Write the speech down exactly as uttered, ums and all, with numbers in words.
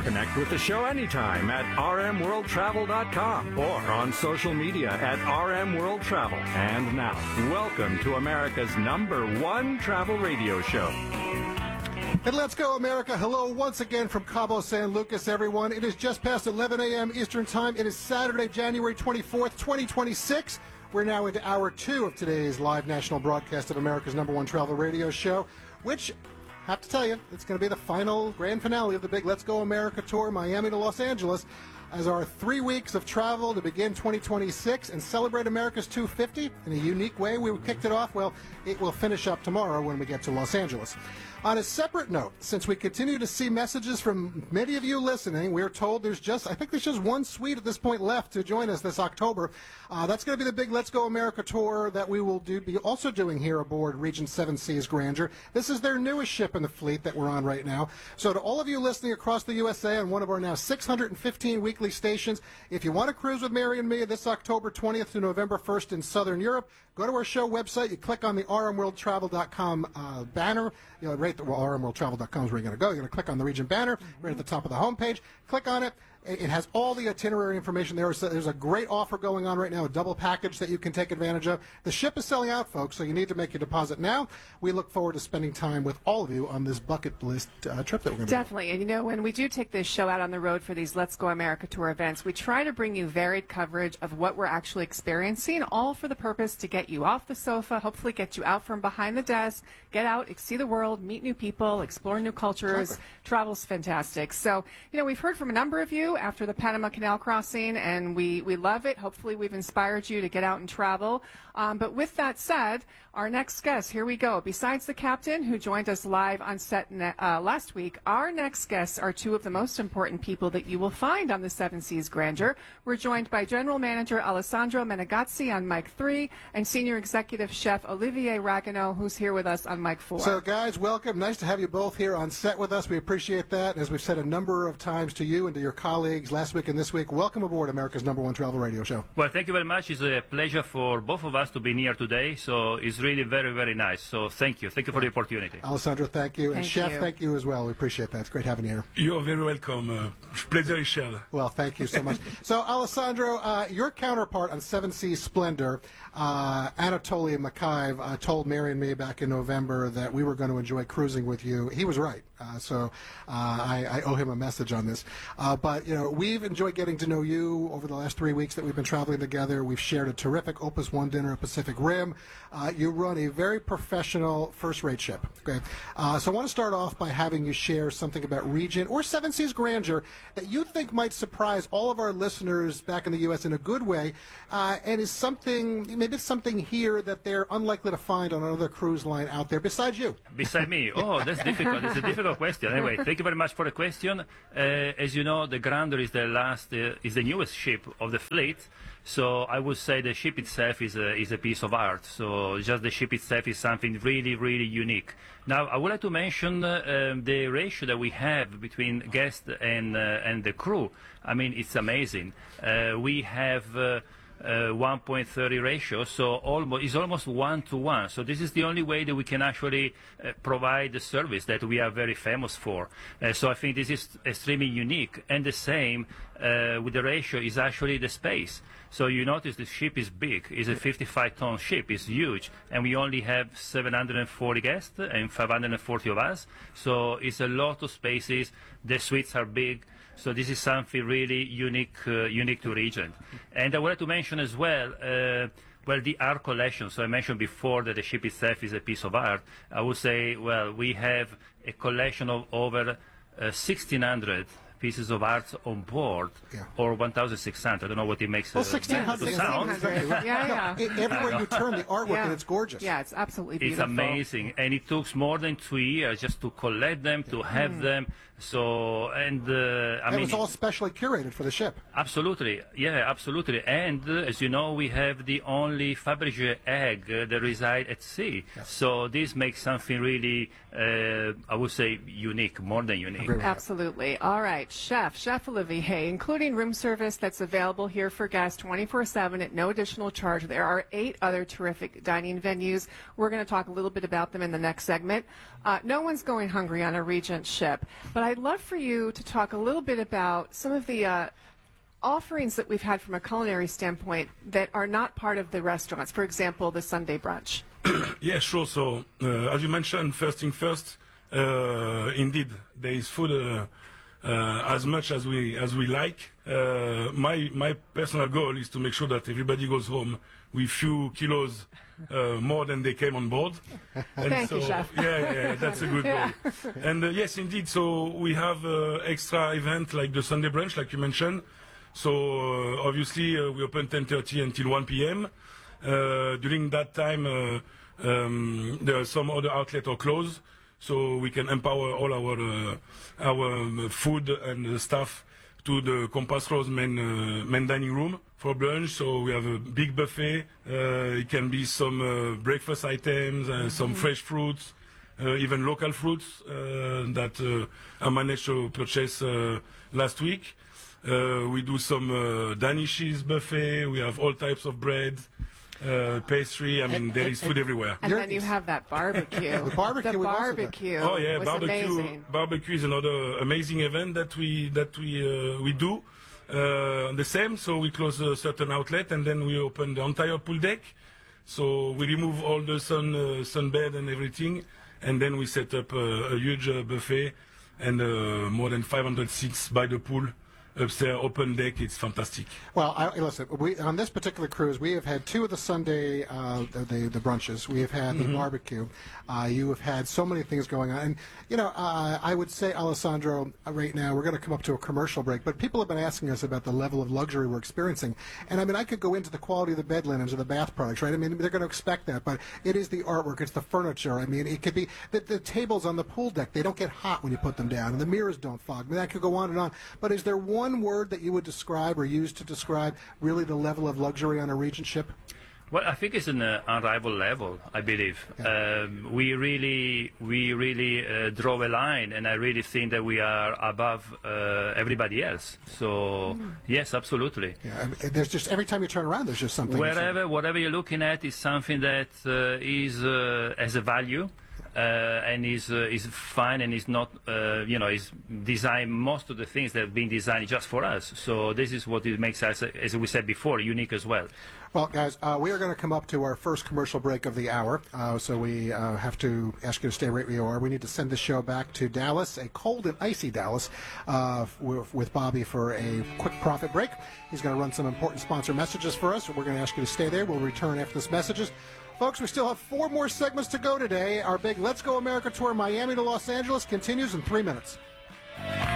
Connect with the show anytime at r m world travel dot com or on social media at R M World Travel. And now, welcome to America's number one travel radio show. And let's go, America. Hello once again from Cabo San Lucas, everyone. It is just past eleven a.m. Eastern Time. It is Saturday, January twenty-fourth, twenty twenty-six. We're now into hour two of today's live national broadcast of America's number one travel radio show, which, I have to tell you, it's going to be the final grand finale of the big Let's Go America tour, Miami to Los Angeles, as our three weeks of travel to begin twenty twenty-six and celebrate America's two fifty in a unique way. We kicked it off. Well, it will finish up tomorrow when we get to Los Angeles. On a separate note, since we continue to see messages from many of you listening, we're told there's just, I think there's just one suite at this point left to join us this October. Uh, that's going to be the big Let's Go America tour that we will do, be also doing here aboard Regent Seven Seas Grandeur. This is their newest ship in the fleet that we're on right now. So to all of you listening across the U S A on one of our now six hundred fifteen weekly stations, if you want to cruise with Mary and me this October twentieth to November first in Southern Europe, go to our show website. You click on the r m world travel dot com uh, banner. You know, right, well, r m world travel dot com is where you're going to go. You're going to click on the Regent banner right at the top of the homepage. Click on it. It has all the itinerary information there. So there's a great offer going on right now, a double package that you can take advantage of. The ship is selling out, folks, so you need to make your deposit now. We look forward to spending time with all of you on this bucket list uh, trip that we're going to Definitely. And, you know, when we do take this show out on the road for these Let's Go America Tour events, we try to bring you varied coverage of what we're actually experiencing, all for the purpose to get you off the sofa, hopefully get you out from behind the desk, get out, see the world, meet new people, explore new cultures. Exactly. Travel's fantastic. So, you know, we've heard from a number of you after the Panama Canal crossing, and we, we love it. Hopefully we've inspired you to get out and travel. Um, but with that said, our next guest, here we go. Besides the captain who joined us live on set ne- uh, last week, our next guests are two of the most important people that you will find on the Seven Seas Grandeur. We're joined by General Manager Alessandro Menegazzi on mic three and Senior Executive Chef Olivier Ragueneau, who's here with us on mic four. So, guys, welcome. Nice to have you both here on set with us. We appreciate that. As we've said a number of times to you and to your colleagues last week and this week, welcome aboard America's number one travel radio show. Well, thank you very much. It's a pleasure for both of us to be here today. So it's really very, very nice. So thank you. Thank you for the opportunity. Alessandro, thank you. And Thank Chef, you. thank you as well. We appreciate that. It's great having you here. You're very welcome. Uh, pleasure is shared. Well, thank you so much. So, Alessandro, uh, your counterpart on Seven Seas Splendor, uh, Anatoly Makayev, uh, told Mary and me back in November that we were going to enjoy cruising with you. He was right. Uh, so uh, I, I owe him a message on this. Uh, but, you know, we've enjoyed getting to know you over the last three weeks that we've been traveling together. We've shared a terrific Opus One dinner at Pacific Rim. Uh, you run a very professional first-rate ship. Okay, uh, so I want to start off by having you share something about Regent or Seven Seas Grandeur that you think might surprise all of our listeners back in the U S in a good way, uh, and is something, maybe it's something here that they're unlikely to find on another cruise line out there besides you. Beside me? Oh, that's difficult. It's a difficult question. Anyway, thank you very much for the question. Uh, as you know, the Grandeur is the last, uh, is the newest ship of the fleet. So I would say the ship itself is a, is a piece of art. So just the ship itself is something really, really unique. Now, I would like to mention uh, um, the ratio that we have between guests and, uh, and the crew. I mean, it's amazing. Uh, we have uh, uh, one point three zero ratio, so almost, it's almost one to one. So this is the only way that we can actually uh, provide the service that we are very famous for. Uh, so I think this is extremely unique. And the same uh, with the ratio is actually the space. So you notice the ship is big. It's a fifty-five ton ship. It's huge. And we only have seven hundred forty guests and five hundred forty of us. So it's a lot of spaces. The suites are big. So this is something really unique, uh, unique to Regent. And I wanted to mention as well, uh, well, the art collection. So I mentioned before that the ship itself is a piece of art. I would say, well, we have a collection of over uh, sixteen hundred pieces of art on board, Yeah. or one thousand six hundred. I don't know what it makes Well, uh, sixteen hundred. to sound. Yeah, yeah. E- Everywhere you turn, the artwork, Yeah. and it's gorgeous. Yeah, it's absolutely It's beautiful. amazing, and it took more than two years just to collect them, to have them. So, and uh, I And mean, it was all specially curated for the ship. absolutely, yeah, absolutely. And uh, as you know, we have the only Fabergé egg uh, that reside at sea. Yes. So this makes something really, uh, I would say, unique, more than unique. Agree with that. Absolutely. All right, Chef, Chef Olivier, including room service that's available here for guests twenty-four seven at no additional charge. There are eight other terrific dining venues. We're going to talk a little bit about them in the next segment. Uh, no one's going hungry on a Regent ship, but I'd love for you to talk a little bit about some of the uh, offerings that we've had from a culinary standpoint that are not part of the restaurants. For example, the Sunday brunch. Yeah, sure. So, uh, as you mentioned, first thing first, uh, indeed, there is food uh, uh, as much as we as we like. Uh, my my personal goal is to make sure that everybody goes home with few kilos uh, more than they came on board. And Thank so, you, Chef. Yeah, yeah, yeah, that's a good Yeah. goal. And uh, yes, indeed. So we have uh, extra event like the Sunday brunch, like you mentioned. So uh, obviously uh, we open ten thirty until one p m Uh, during that time, uh, um, there are some other outlets are closed, so we can empower all our uh, our um, food and uh, staff to the Compass Rose main uh, main dining room for brunch. So we have a big buffet. Uh, it can be some uh, breakfast items, uh, some fresh fruits, uh, even local fruits uh, that uh, I managed to purchase uh, last week. Uh, we do some uh, Danishes buffet. We have all types of bread. Uh, pastry, I mean, there is food everywhere. And You're- then you have that barbecue. The barbecue The we've also done. barbecue. Oh yeah, was barbecue. amazing. Barbecue is another amazing event that we that we uh, we do. Uh, the same, so we close a certain outlet and then we open the entire pool deck. So we remove all the sun uh, sunbed and everything, and then we set up uh, a huge uh, buffet and uh, more than five hundred seats by the pool. Upstairs, open deck, it's fantastic. Well, I, listen, we, on this particular cruise, we have had two of the Sunday, uh, the, the, the brunches. We have had Mm-hmm. the barbecue. Uh, you have had so many things going on. And, you know, uh, I would say, Alessandro, uh, right now, we're going to come up to a commercial break, but people have been asking us about the level of luxury we're experiencing. And, I mean, I could go into the quality of the bed linens or the bath products, right? I mean, they're going to expect that, but it is the artwork, it's the furniture. I mean, it could be the, the tables on the pool deck. They don't get hot when you put them down, and the mirrors don't fog. I mean, that could go on and on. But is there one word that you would describe or use to describe really the level of luxury on a Regent ship? Well, I think it's an uh, unrivaled level. I believe um, we really, we really uh, draw a line, and I really think that we are above uh, everybody else. So yes, absolutely. Yeah, I mean, there's just every time you turn around, there's just something. Wherever, whatever you're looking at is something that uh, is uh, has a value. Uh, and is uh, is fine and is not uh, you know is designed. Most of the things that have been designed just for us. So this is what it makes us, as we said before, unique as well. Well, guys, uh, we are going to come up to our first commercial break of the hour, uh, so we uh, have to ask you to stay right where you are. We need to send this show back to Dallas, a cold and icy Dallas, uh, with, with Bobby for a quick profit break. He's going to run some important sponsor messages for us. We're going to ask you to stay there. We'll return after this messages. Folks, we still have four more segments to go today. Our big Let's Go America tour, Miami to Los Angeles, continues in three minutes.